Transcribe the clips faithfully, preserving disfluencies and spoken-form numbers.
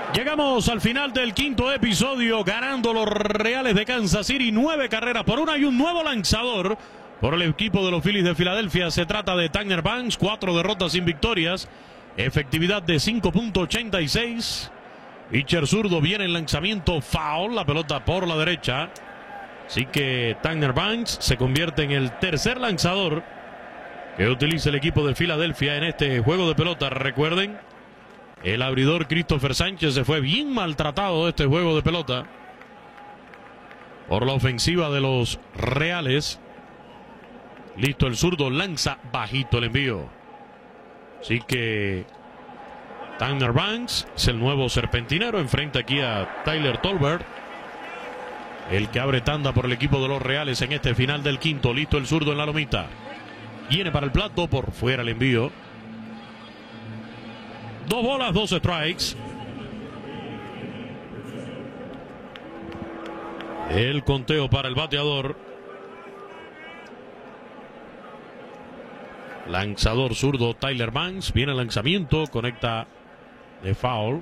Llegamos al final del quinto episodio, ganando los Reales de Kansas City nueve carreras por una y un nuevo lanzador por el equipo de los Phillies de Filadelfia. Se trata de Tanner Banks, cuatro derrotas sin victorias, efectividad de cinco punto ochenta y seis. Pitcher zurdo, viene el lanzamiento foul, la pelota por la derecha. Así que Tanner Banks se convierte en el tercer lanzador que utiliza el equipo de Filadelfia en este juego de pelota. Recuerden, el abridor Christopher Sánchez se fue bien maltratado de este juego de pelota por la ofensiva de los Reales. Listo el zurdo, lanza bajito el envío. Así que Tanner Banks es el nuevo serpentinero. Enfrenta aquí a Tyler Tolbert, el que abre tanda por el equipo de los Reales en este final del quinto. Listo el zurdo en la lomita. Viene para el plato, por fuera el envío. Dos bolas, dos strikes. El conteo para el bateador. Lanzador zurdo Tyler Banks. Viene el lanzamiento, conecta de foul.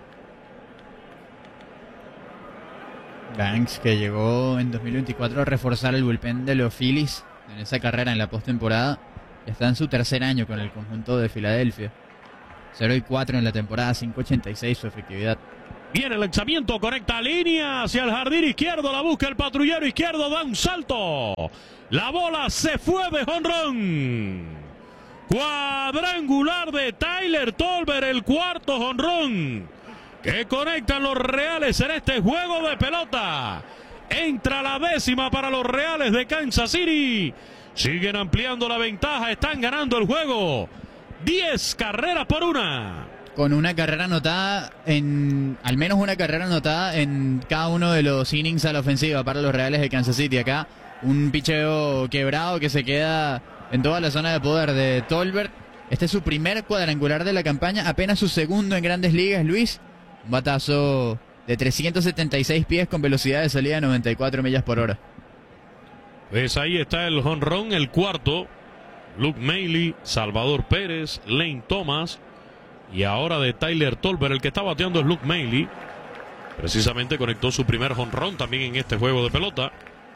Banks, que llegó en dos mil veinticuatro a reforzar el bullpen de los Phillies en esa carrera en la postemporada. Está en su tercer año con el conjunto de Filadelfia. cero y cuatro en la temporada, cinco ochenta y seis su efectividad. Viene el lanzamiento, conecta línea hacia el jardín izquierdo, la busca el patrullero izquierdo, da un salto. La bola se fue de jonrón. Cuadrangular de Tyler Tolbert, el cuarto jonrón que conectan los Reales en este juego de pelota. Entra la décima para los Reales de Kansas City. Siguen ampliando la ventaja, están ganando el juego. diez carreras por una. Con una carrera anotada en, al menos una carrera anotada en cada uno de los innings a la ofensiva para los Reales de Kansas City. Acá un picheo quebrado que se queda en toda la zona de poder de Tolbert. Este es su primer cuadrangular de la campaña, apenas su segundo en Grandes Ligas, Luis. Un batazo de trescientos setenta y seis pies con velocidad de salida de noventa y cuatro millas por hora. Pues ahí está el jonrón, el cuarto. Luke Maile, Salvador Pérez, Lane Thomas y ahora de Tyler Tolbert. El que está bateando es Luke Maile. Precisamente conectó su primer jonrón también en este juego de pelota.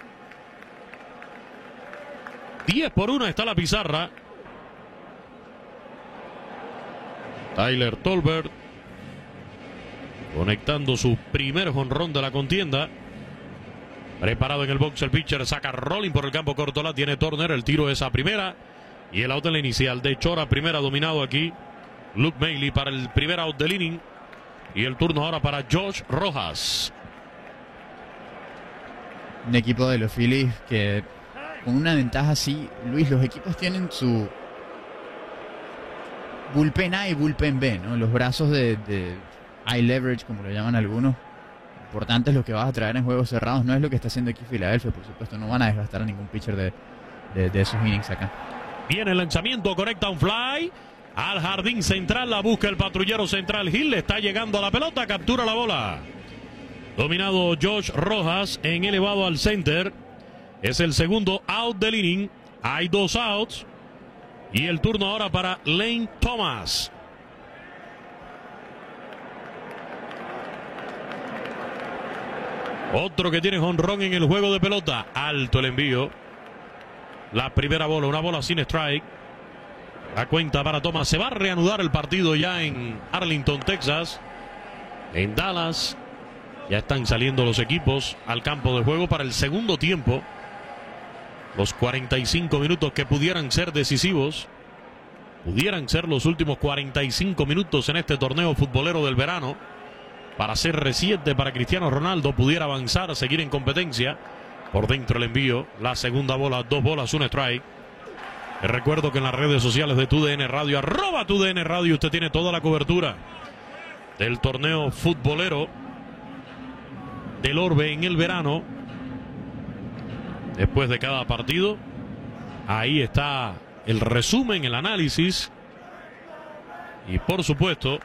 diez por una está la pizarra. Tyler Tolbert conectando su primer jonrón de la contienda. Preparado en el box el pitcher, saca rolling por el campo corto, la tiene Turner, el tiro es a primera y el out en la inicial de Chora, primera dominado aquí Luke Maile para el primer out del inning y el turno ahora para Josh Rojas. Un equipo de los Phillies que con una ventaja así, Luis, los equipos tienen su bullpen A y bullpen B, ¿no? Los brazos de, de high leverage, como lo llaman algunos. Importante es lo que vas a traer en juegos cerrados. No es lo que está haciendo aquí Filadelfia, por supuesto. No van a desgastar a ningún pitcher de, de, de esos innings acá. Viene el lanzamiento, conecta un fly al jardín central, la busca el patrullero central Hill, está llegando a la pelota, captura la bola. Dominado Josh Rojas en elevado al center. Es el segundo out del inning. Hay dos outs y el turno ahora para Lane Thomas. Otro que tiene jonrón en el juego de pelota. Alto el envío. La primera bola, una bola sin strike. La cuenta para Thomas. Se va a reanudar el partido ya en Arlington, Texas. En Dallas. Ya están saliendo los equipos al campo de juego para el segundo tiempo. Los cuarenta y cinco minutos que pudieran ser decisivos. Pudieran ser los últimos cuarenta y cinco minutos en este torneo futbolero del verano. Para ser reciente para Cristiano Ronaldo, pudiera avanzar, seguir en competencia. Por dentro el envío, la segunda bola, dos bolas, un strike. Les recuerdo que en las redes sociales de Tu D N Radio, arroba Tu D N Radio, usted tiene toda la cobertura del torneo futbolero del Orbe en el verano. Después de cada partido, ahí está el resumen, el análisis. Y por supuesto,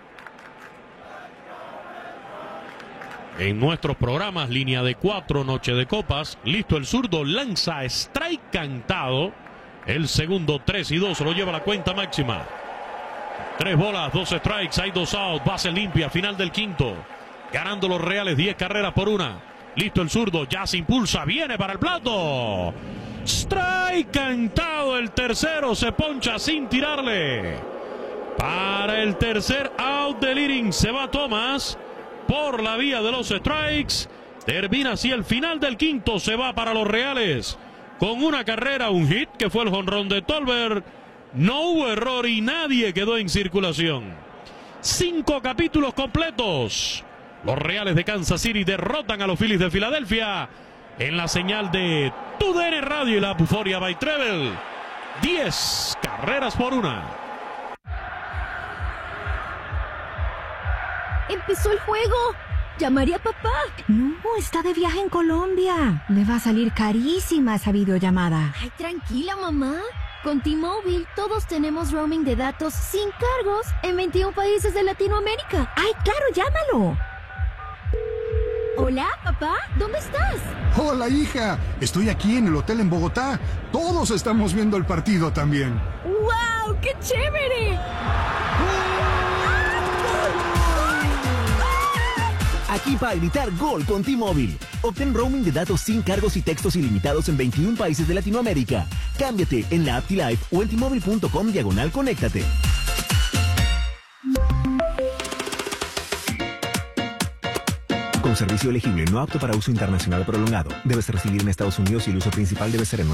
en nuestros programas, línea de cuatro, noche de copas. Listo el zurdo, lanza strike cantado. El segundo, tres y dos, lo lleva a la cuenta máxima. Tres bolas, dos strikes, hay dos outs, base limpia, final del quinto. ganando los Reales diez carreras por una. Listo el zurdo, ya se impulsa, viene para el plato. Strike cantado el tercero, se poncha sin tirarle. Para el tercer out del inning se va Thomas por la vía de los strikes. Termina así el final del quinto, se va para los Reales con una carrera, un hit que fue el jonrón de Tolbert. No hubo error y nadie quedó en circulación. Cinco capítulos completos. Los Reales de Kansas City derrotan a los Phillies de Filadelfia en la señal de T U D N Radio y la Euforia by Treble. Diez carreras por una. ¡Empezó el juego! ¡Llamaré a papá! No, está de viaje en Colombia. Le va a salir carísima esa videollamada. Ay, tranquila, mamá. Con T-Mobile todos tenemos roaming de datos sin cargos en veintiún países de Latinoamérica. ¡Ay, claro, llámalo! Hola, papá, ¿dónde estás? Hola, hija. Estoy aquí en el hotel en Bogotá. Todos estamos viendo el partido también. ¡Wow! ¡Qué chévere! Aquí para gritar gol con T-Mobile. Obtén roaming de datos sin cargos y textos ilimitados en veintiún países de Latinoamérica. Cámbiate en la app T-Life o en T-Mobile punto com diagonal conéctate. Con servicio elegible no apto para uso internacional prolongado. Debes residir en Estados Unidos y el uso principal debe ser en